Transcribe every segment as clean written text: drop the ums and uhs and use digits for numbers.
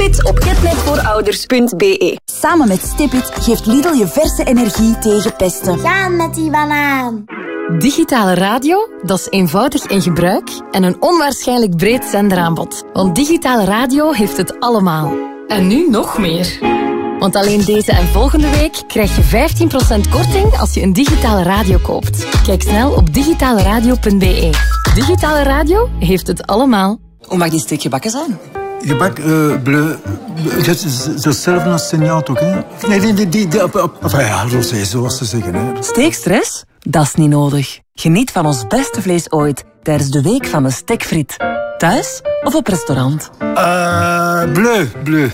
Stipit op getnetvoorouders.be. Samen met Stipit geeft Lidl je verse energie tegen pesten. Gaan met die banaan. Digitale radio, dat is eenvoudig in gebruik en een onwaarschijnlijk breed zenderaanbod. Want digitale radio heeft het allemaal. En nu nog meer. Want alleen deze en volgende week krijg je 15% korting als je een digitale radio koopt. Kijk snel op digitaleradio.be. Digitale radio heeft het allemaal. Hoe mag die steek gebakken zijn? Gebak, bleu, hetzelfde als Seignaat ook, hè? Nee, enfin ja, rosé, zoals ze zeggen, hè. Steekstress? Dat is niet nodig. Geniet van ons beste vlees ooit tijdens de week van de stekfriet. Thuis of op restaurant? Bleu.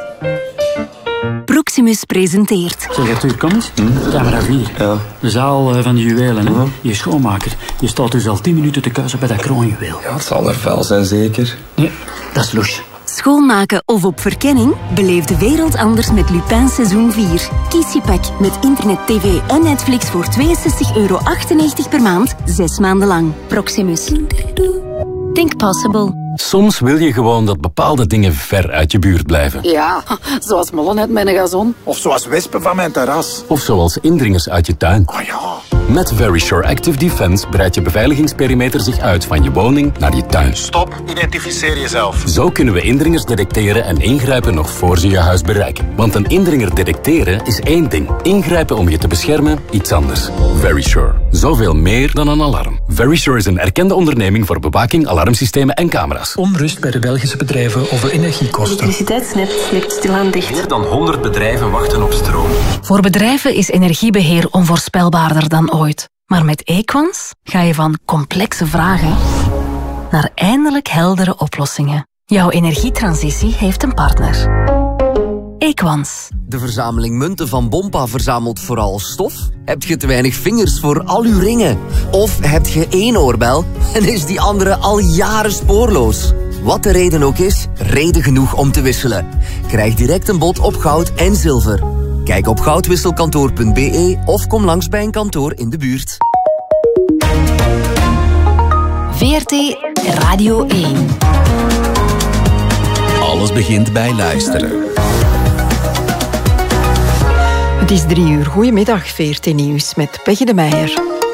Proximus presenteert. Zeg Arthur, kom eens. Camera 4. Ja. De zaal van de juwelen, hè? Je schoonmaker. Je staat dus al 10 minuten te kuisen bij dat kroonjuweel. Ja, het zal er vuil zijn, zeker. Nee, dat is louche. Schoonmaken of op verkenning? Beleef de wereld anders met Lupin seizoen 4. Kies je pak met internet, tv en Netflix voor €62,98 per maand, 6 maanden lang. Proximus. Think possible. Soms wil je gewoon dat bepaalde dingen ver uit je buurt blijven. Ja, zoals mollen uit mijn gazon. Of zoals wespen van mijn terras. Of zoals indringers uit je tuin. Oh ja. Met Verisure Active Defense breidt je beveiligingsperimeter zich uit van je woning naar je tuin. Stop, identificeer jezelf. Zo kunnen we indringers detecteren en ingrijpen nog voor ze je huis bereiken. Want een indringer detecteren is één ding. Ingrijpen om je te beschermen, iets anders. Verisure. Zoveel meer dan een alarm. Verisure is een erkende onderneming voor bewaking, alarmsystemen en camera's. Onrust bij de Belgische bedrijven over energiekosten. Het elektriciteitsnet ligt stilaan dicht. Meer dan 100 bedrijven wachten op stroom. Voor bedrijven is energiebeheer onvoorspelbaarder dan ooit. Maar met Equans ga je van complexe vragen naar eindelijk heldere oplossingen. Jouw energietransitie heeft een partner. Equans. De verzameling munten van Bompa verzamelt vooral stof? Heb je te weinig vingers voor al uw ringen? Of heb je één oorbel en is die andere al jaren spoorloos? Wat de reden ook is, reden genoeg om te wisselen. Krijg direct een bod op goud en zilver. Kijk op goudwisselkantoor.be of kom langs bij een kantoor in de buurt. VRT Radio 1. Alles begint bij luisteren. Het is 3 uur. Goedemiddag, VRT Nieuws met Peggy de Meijer.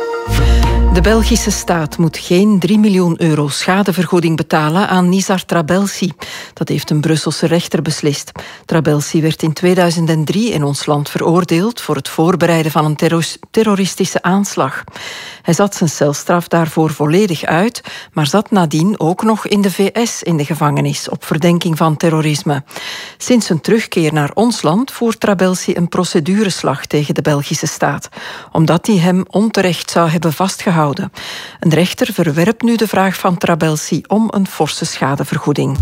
De Belgische staat moet geen 3 miljoen euro schadevergoeding betalen aan Nizar Trabelsi. Dat heeft een Brusselse rechter beslist. Trabelsi werd in 2003 in ons land veroordeeld voor het voorbereiden van een terroristische aanslag. Hij zat zijn celstraf daarvoor volledig uit, maar zat nadien ook nog in de VS in de gevangenis op verdenking van terrorisme. Sinds zijn terugkeer naar ons land voert Trabelsi een procedureslag tegen de Belgische staat, omdat hij hem onterecht zou hebben vastgehouden. Een rechter verwerpt nu de vraag van Trabelsi om een forse schadevergoeding.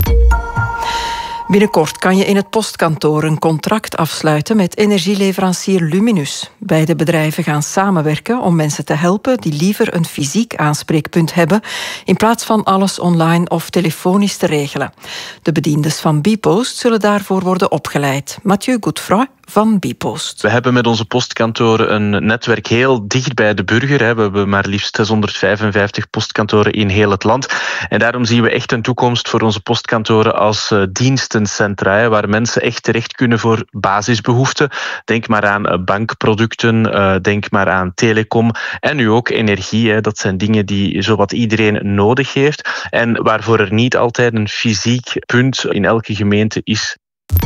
Binnenkort kan je in het postkantoor een contract afsluiten met energieleverancier Luminus. Beide bedrijven gaan samenwerken om mensen te helpen die liever een fysiek aanspreekpunt hebben, in plaats van alles online of telefonisch te regelen. De bediendes van Bpost zullen daarvoor worden opgeleid. Mathieu Godefroy van Bpost. We hebben met onze postkantoren een netwerk heel dicht bij de burger. We hebben maar liefst 655 postkantoren in heel het land. En daarom zien we echt een toekomst voor onze postkantoren als dienstencentra, waar mensen echt terecht kunnen voor basisbehoeften. Denk maar aan bankproducten, denk maar aan telecom en nu ook energie. Dat zijn dingen die zowat iedereen nodig heeft en waarvoor er niet altijd een fysiek punt in elke gemeente is.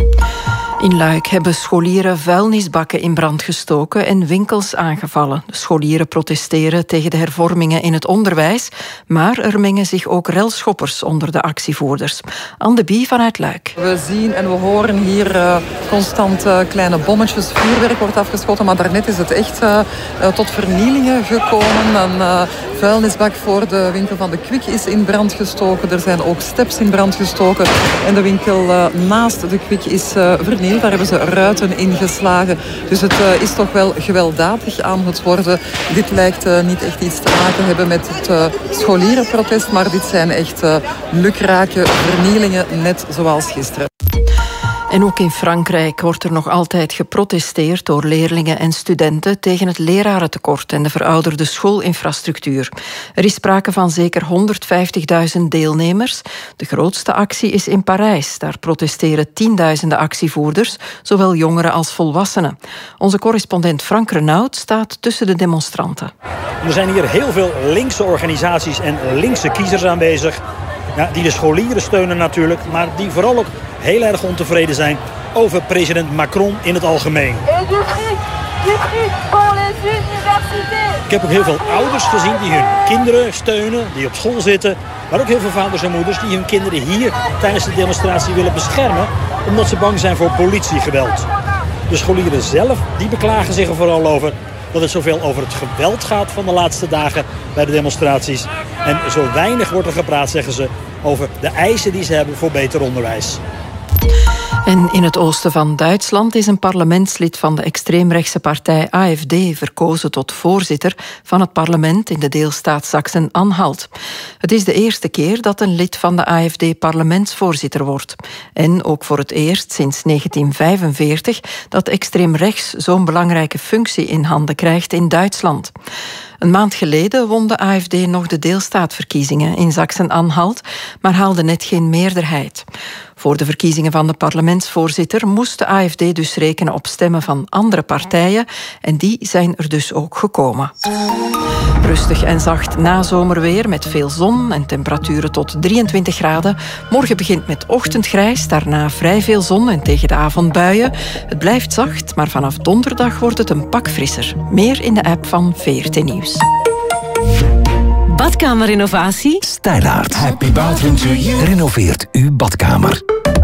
In Luik hebben scholieren vuilnisbakken in brand gestoken en winkels aangevallen. De scholieren protesteren tegen de hervormingen in het onderwijs, maar er mengen zich ook relschoppers onder de actievoerders. Anne de Bie vanuit Luik. We zien en we horen hier constant kleine bommetjes, vuurwerk wordt afgeschoten, maar daarnet is het echt tot vernielingen gekomen. Een vuilnisbak voor de winkel van de Kwik is in brand gestoken. Er zijn ook steps in brand gestoken en de winkel naast de Kwik is vernield. Daar hebben ze ruiten in geslagen. Dus het is toch wel gewelddadig aan het worden. Dit lijkt niet echt iets te maken hebben met het scholierenprotest, maar dit zijn echt lukrake vernielingen, net zoals gisteren. En ook in Frankrijk wordt er nog altijd geprotesteerd door leerlingen en studenten tegen het lerarentekort en de verouderde schoolinfrastructuur. Er is sprake van zeker 150.000 deelnemers. De grootste actie is in Parijs. Daar protesteren tienduizenden actievoerders, zowel jongeren als volwassenen. Onze correspondent Frank Renaud staat tussen de demonstranten. Er zijn hier heel veel linkse organisaties en linkse kiezers aanwezig. Ja, die de scholieren steunen natuurlijk, maar die vooral ook heel erg ontevreden zijn over president Macron in het algemeen. Ik heb ook heel veel ouders gezien die hun kinderen steunen, die op school zitten. Maar ook heel veel vaders en moeders die hun kinderen hier tijdens de demonstratie willen beschermen, omdat ze bang zijn voor politiegeweld. De scholieren zelf die beklagen zich er vooral over dat het zoveel over het geweld gaat van de laatste dagen bij de demonstraties. En zo weinig wordt er gepraat, zeggen ze, over de eisen die ze hebben voor beter onderwijs. En in het oosten van Duitsland is een parlementslid van de extreemrechtse partij AfD verkozen tot voorzitter van het parlement in de deelstaat Sachsen-Anhalt. Het is de eerste keer dat een lid van de AfD parlementsvoorzitter wordt. En ook voor het eerst sinds 1945 dat extreemrechts zo'n belangrijke functie in handen krijgt in Duitsland. Een maand geleden won de AfD nog de deelstaatverkiezingen in Sachsen-Anhalt, maar haalde net geen meerderheid. Voor de verkiezingen van de parlementsvoorzitter moest de AfD dus rekenen op stemmen van andere partijen en die zijn er dus ook gekomen. Rustig en zacht nazomerweer met veel zon en temperaturen tot 23 graden. Morgen begint met ochtendgrijs, daarna vrij veel zon en tegen de avond buien. Het blijft zacht, maar vanaf donderdag wordt het een pak frisser. Meer in de app van VRT Nieuws. Badkamerinnovatie? Stylaart. Happy bathroom to you. Renoveert uw badkamer.